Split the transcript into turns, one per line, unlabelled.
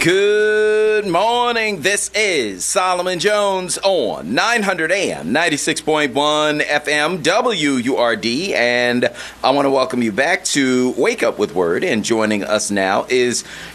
Good morning. This is Solomon Jones on 900 AM, 96.1 FM, WURD, and I want to welcome you back to Wake Up with Word. And joining us now is